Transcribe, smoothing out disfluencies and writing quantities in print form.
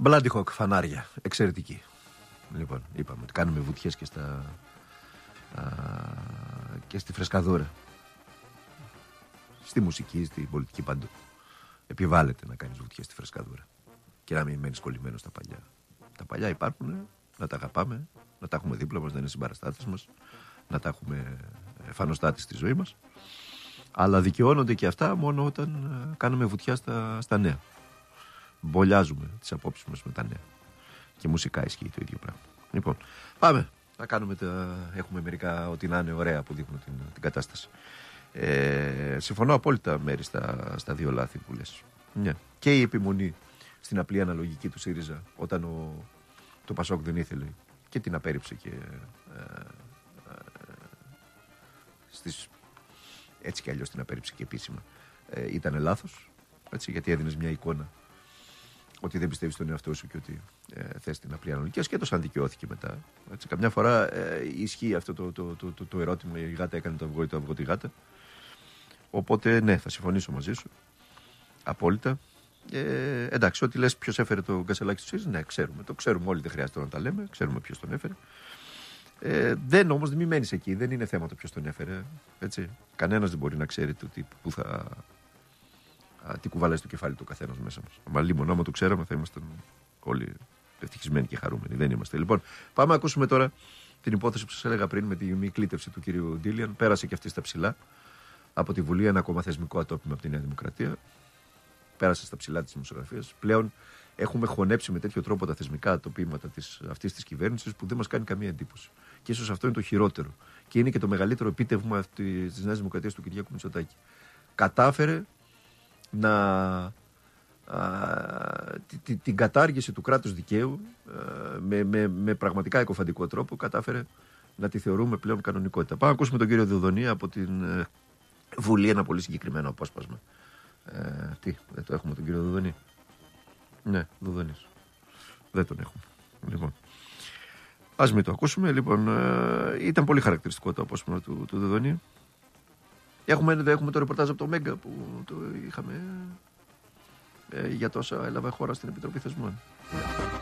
Bloody Hawk, φανάρια. Εξαιρετική. Λοιπόν, είπαμε ότι κάνουμε βουτιές και στη φρεσκαδούρα. Στη μουσική, στην πολιτική παντού. Επιβάλλεται να κάνεις βουτιές στη φρεσκαδούρα. Και να μην μένεις κολλημένος στα παλιά. Τα παλιά υπάρχουν, να τα αγαπάμε, να τα έχουμε δίπλα μας, να είναι συμπαραστάτες μας, να τα έχουμε φανοστάτες στη ζωή μας. Αλλά δικαιώνονται και αυτά μόνο όταν κάνουμε βουτιά στα νέα. Μπολιάζουμε τις απόψεις μας με τα νέα. Και μουσικά ισχύει το ίδιο πράγμα. Λοιπόν, πάμε. Να κάνουμε έχουμε μερικά ό,τι να είναι ωραία που δείχνουν την κατάσταση. Συμφωνώ απόλυτα μέρη στα δύο λάθη που λες. Ναι. Και η επιμονή στην απλή αναλογική του ΣΥΡΙΖΑ όταν το Πασόκ δεν ήθελε και την απέρριψε και έτσι κι αλλιώς την απέρριψε και επίσημα. Ήταν λάθος, έτσι, γιατί έδινες μια εικόνα ότι δεν πιστεύεις στον εαυτό σου και ότι θες την απλή αναλογική, ασχέτως αν δικαιώθηκε μετά. Έτσι, καμιά φορά ισχύει αυτό το ερώτημα, η γάτα έκανε το αυγό ή το αυγό τη γάτα. Οπότε ναι, θα συμφωνήσω μαζί σου απόλυτα. Εντάξει, ό,τι λες ποιος έφερε το γκασελάκι του ΣΥΡΙΖΑ, ναι, ξέρουμε. Το ξέρουμε όλοι, δεν χρειάζεται να τα λέμε. Ξέρουμε ποιος τον έφερε. Όμως μην μένεις εκεί, δεν είναι θέμα το ποιος τον έφερε. Έτσι. Κανένας δεν μπορεί να ξέρει τι κουβαλάει στο κεφάλι του ο καθένας μέσα μας. Μα λίγο, άμα το ξέραμε, θα ήμασταν όλοι ευτυχισμένοι και χαρούμενοι. Δεν είμαστε. Λοιπόν, πάμε να ακούσουμε τώρα την υπόθεση που σας έλεγα πριν με τη μη κλήτευση του κυρίου Ντίλιαν. Πέρασε και αυτή στα ψηλά από τη Βουλή, ένα ακόμα θεσμικό ατόπιμα από τη Νέα Δημοκρατία. Πέρασε στα ψηλά της δημοσιογραφίας. Πλέον έχουμε χωνέψει με τέτοιο τρόπο τα θεσμικά ατοπήματα αυτής της κυβέρνησης που δεν μας κάνει καμία εντύπωση. Και ίσως αυτό είναι το χειρότερο. Και είναι και το μεγαλύτερο επίτευγμα της Νέας Δημοκρατίας του Κυριάκου Μητσοτάκη. Κατάφερε την κατάργηση του κράτους δικαίου με πραγματικά εκοφαντικό τρόπο κατάφερε να τη θεωρούμε πλέον κανονικότητα. Πάμε να ακούσουμε τον κύριο Δοδονή από την Βουλή, ένα πολύ συγκεκριμένο απόσπασμα. Δεν το έχουμε τον κύριο Δοδονή? Ναι, Δοδονής. Δεν τον έχουμε. Λοιπόν, ας μην το ακούσουμε. Λοιπόν, ήταν πολύ χαρακτηριστικό το απόσπασμα του Δοδονή. Έχουμε το ρεπορτάζ από το Μέγκα που το είχαμε για τόσα έλαβε χώρα στην Επιτροπή Θεσμών.